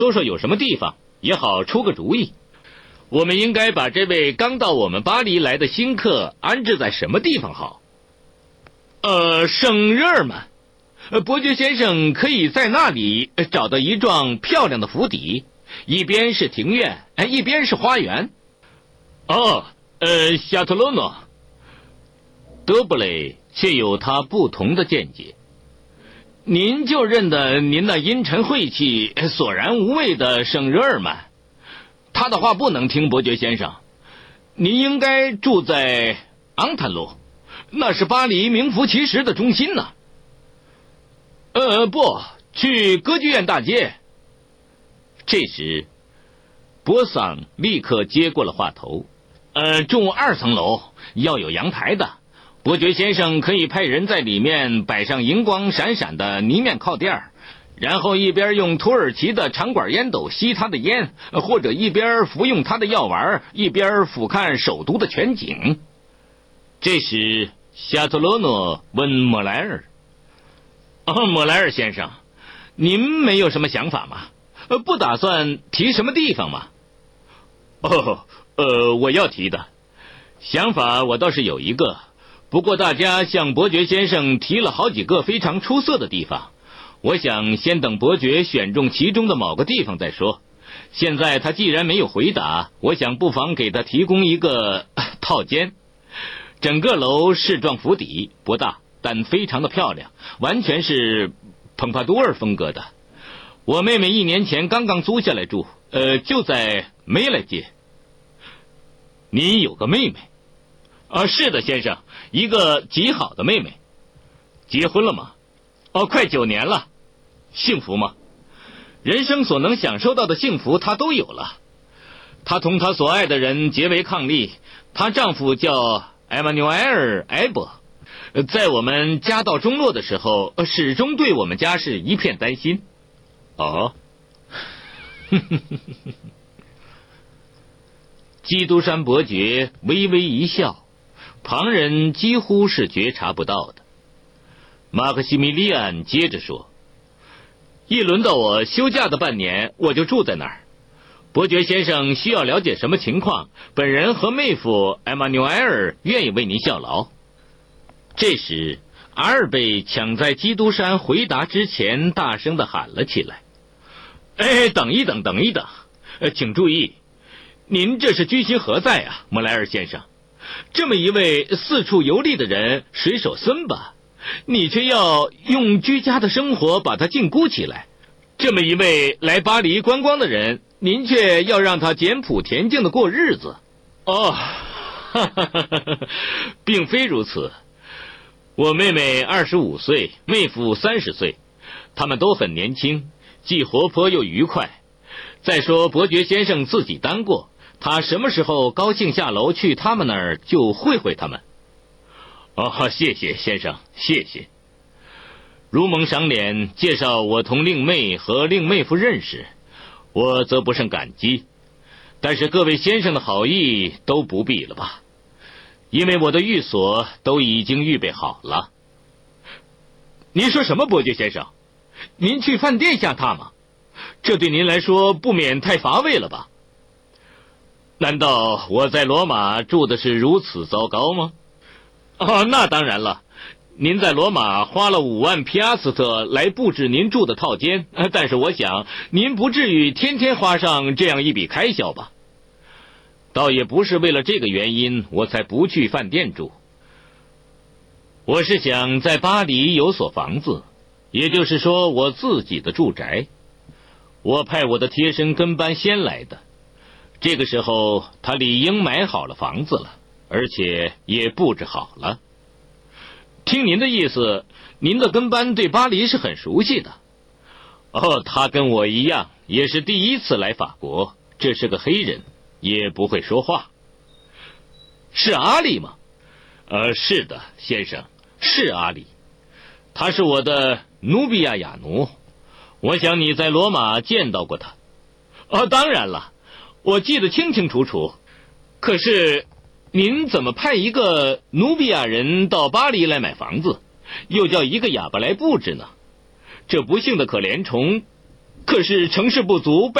说说有什么地方，也好出个主意。我们应该把这位刚到我们巴黎来的新客安置在什么地方好？圣日耳曼。伯爵先生可以在那里找到一幢漂亮的府邸，一边是庭院，一边是花园。夏特罗诺。德布雷却有他不同的见解。您就认得您那阴沉晦气、索然无味的圣日耳曼，他的话不能听，伯爵先生。您应该住在昂坦路，那是巴黎名副其实的中心呢。不，去歌剧院大街。这时，波桑立刻接过了话头。住2层楼，要有阳台的。伯爵先生可以派人在里面摆上银光闪闪的泥面靠垫，然后一边用土耳其的长管烟斗吸他的烟，或者一边服用他的药丸，一边俯瞰首都的全景。这时，夏特罗诺问莫莱尔：“莫莱尔先生，您没有什么想法吗？不打算提什么地方吗？”我要提的想法我倒是有一个，不过大家向伯爵先生提了好几个非常出色的地方，我想先等伯爵选中其中的某个地方再说。现在他既然没有回答，我想不妨给他提供一个套间。整个楼是幢府邸，不大，但非常的漂亮，完全是蓬帕多尔风格的。我妹妹1年前刚刚租下来住，就在梅莱街。你有个妹妹？是的，先生，一个极好的妹妹。结婚了吗？快9年了。幸福吗？人生所能享受到的幸福她都有了。她同她所爱的人结为伉俪，她丈夫叫埃马纽埃尔·埃伯，在我们家道中落的时候，始终对我们家是一片担心。基督山伯爵微微一笑，旁人几乎是觉察不到的。马克西米利安接着说：“一轮到我休假的半年，我就住在那儿。伯爵先生需要了解什么情况，本人和妹夫埃马纽埃尔愿意为您效劳。”这时，阿尔贝抢在基督山回答之前，大声地喊了起来：“等一等，等一等！请注意，您这是居心何在啊，莫莱尔先生？这么一位四处游历的人，水手孙吧，你却要用居家的生活把他禁锢起来；这么一位来巴黎观光的人，您却要让他简朴恬静的过日子。并非如此。我妹妹25岁，妹夫30岁，他们都很年轻，既活泼又愉快。再说伯爵先生自己单过，他什么时候高兴下楼去他们那儿，就会会他们。谢谢先生，谢谢。如蒙赏脸，介绍我同令妹和令妹夫认识，我则不胜感激。但是各位先生的好意都不必了吧，因为我的寓所都已经预备好了。您说什么，伯爵先生？您去饭店下榻吗？这对您来说不免太乏味了吧？难道我在罗马住的是如此糟糕吗？那当然了，您在罗马花了5万皮亚斯特来布置您住的套间，但是我想您不至于天天花上这样一笔开销吧？倒也不是为了这个原因我才不去饭店住，我是想在巴黎有所房子，也就是说我自己的住宅。我派我的贴身跟班先来的，这个时候他理应买好了房子了，而且也布置好了。听您的意思，您的跟班对巴黎是很熟悉的。他跟我一样，也是第一次来法国，这是个黑人，也不会说话。是阿里吗？是的，先生，是阿里。他是我的努比亚雅奴，我想你在罗马见到过他。当然了，我记得清清楚楚。可是您怎么派一个努比亚人到巴黎来买房子，又叫一个哑巴来布置呢？这不幸的可怜虫， 可是成事不足